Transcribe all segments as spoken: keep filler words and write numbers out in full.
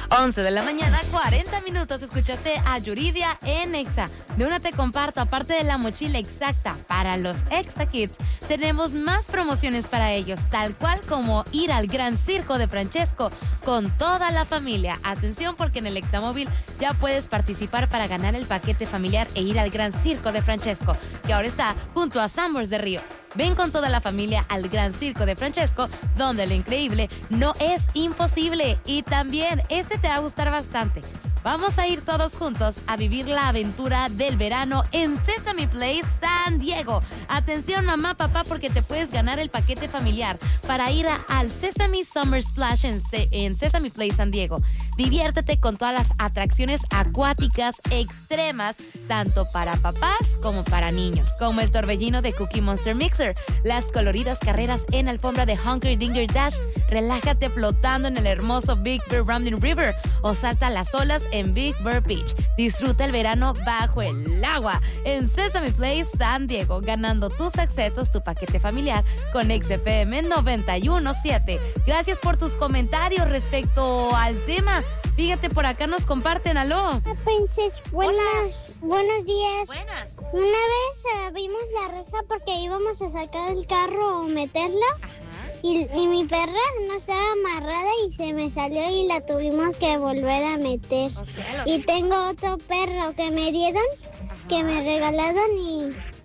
once de la mañana, cuarenta minutos. Escuchaste a Yuridia en Exa. De una te comparto, aparte de la mochila exacta para los Exa Kids, tenemos más promociones para ellos, tal cual como ir al Gran Circo de Francesco con toda la familia. Atención, porque en el Examóvil ya puedes participar para ganar el paquete familiar e ir al Gran Circo de Francesco, que ahora está junto a Summers de Río. Ven con toda la familia al Gran Circo de Francesco, donde lo increíble no es imposible. Y también, este te va a gustar bastante. Vamos a ir todos juntos a vivir la aventura del verano en Sesame Place San Diego. Atención, mamá, papá, porque te puedes ganar el paquete familiar para ir a, al Sesame Summer Splash en, Se, en Sesame Place San Diego. Diviértete con todas las atracciones acuáticas extremas, tanto para papás como para niños, como el torbellino de Cookie Monster Mixer, las coloridas carreras en alfombra de Hunger Dinger Dash, relájate flotando en el hermoso Big Bear Rambling River o salta las olas en Big Bear Beach. Disfruta el verano bajo el agua en Sesame Place San Diego, ganando tus accesos, tu paquete familiar con X F M noventa y uno punto siete. Gracias por tus comentarios respecto al tema. Fíjate, por acá nos comparten. Aló. Princess, buenos, buenos días. Buenas. Una vez abrimos la reja porque íbamos a sacar el carro o meterla. Ajá. Y, y mi perra no estaba amarrada y se me salió y la tuvimos que volver a meter. O sea, los... Y tengo otro perro que me dieron, Ajá. que me regalaron y,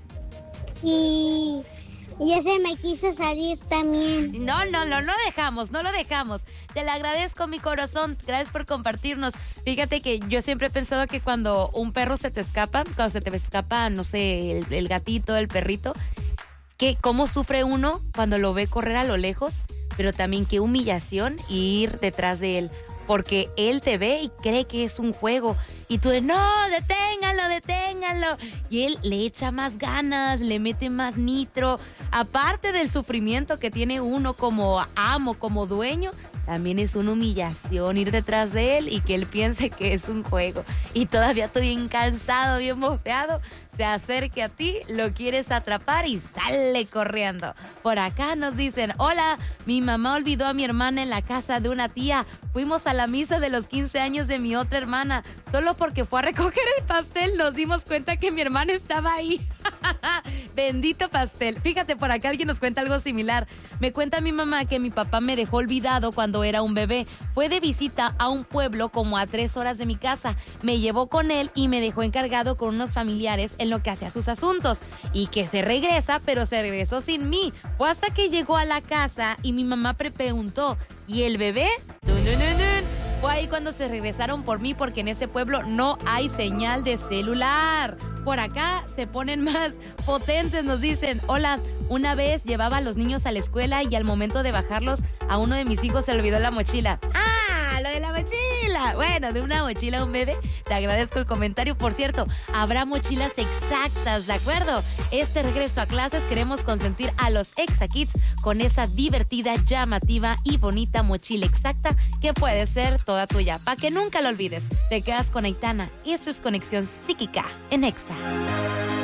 y, y ese me quiso salir también. No, no, no lo dejamos, no lo dejamos. Te lo agradezco, mi corazón. Gracias por compartirnos. Fíjate que yo siempre he pensado que cuando un perro se te escapa, cuando se te escapa, no sé, el, el gatito, el perrito, que cómo sufre uno cuando lo ve correr a lo lejos, pero también qué humillación ir detrás de él, porque él te ve y cree que es un juego y tú de, no, deténganlo, deténganlo, y él le echa más ganas, le mete más nitro, aparte del sufrimiento que tiene uno como amo, como dueño. También es una humillación ir detrás de él y que él piense que es un juego. Y todavía estoy bien cansado, bien bofeado. Se acerque a ti, lo quieres atrapar y sale corriendo. Por acá nos dicen, hola, mi mamá olvidó a mi hermana en la casa de una tía. Fuimos a la misa de los quince años de mi otra hermana. Solo porque fue a recoger el pastel nos dimos cuenta que mi hermana estaba ahí. Bendito pastel. Fíjate, por acá alguien nos cuenta algo similar. Me cuenta mi mamá que mi papá me dejó olvidado cuando era un bebé. Fue de visita a un pueblo como a tres horas de mi casa. Me llevó con él y me dejó encargado con unos familiares en lo que hacía sus asuntos. Y que se regresa, pero se regresó sin mí. Fue hasta que llegó a la casa y mi mamá pre preguntó, ¿y el bebé? No, no, no, no. Fue ahí cuando se regresaron por mí, porque en ese pueblo no hay señal de celular. Por acá se ponen más potentes, nos dicen, hola, una vez llevaba a los niños a la escuela y al momento de bajarlos a uno de mis hijos se le olvidó la mochila. ¡Ah! Lo de la mochila. Bueno, de una mochila a un bebé. Te agradezco el comentario. Por cierto, habrá mochilas exactas, ¿de acuerdo? Este regreso a clases queremos consentir a los Exa Kids con esa divertida, llamativa y bonita mochila exacta que puede ser toda tuya. Para que nunca lo olvides. Te quedas con Aitana y esto es Conexión Psíquica en Exa.